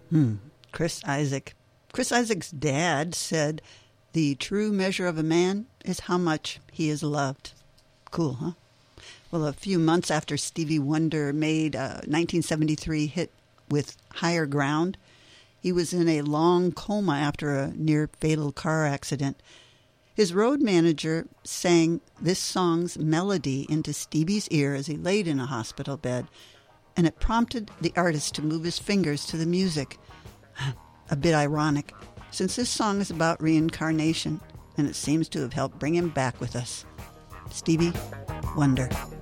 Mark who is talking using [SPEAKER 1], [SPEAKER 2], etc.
[SPEAKER 1] Chris Isaak. Chris Isaak's dad said, "The true measure of a man is how much he is loved." Cool, huh? Well, a few months after Stevie Wonder made a 1973 hit with Higher Ground, he was in a long coma after a near-fatal car accident. His road manager sang this song's melody into Stevie's ear as he laid in a hospital bed, and it prompted the artist to move his fingers to the music. A bit ironic, since this song is about reincarnation, and it seems to have helped bring him back with us. Stevie Wonder.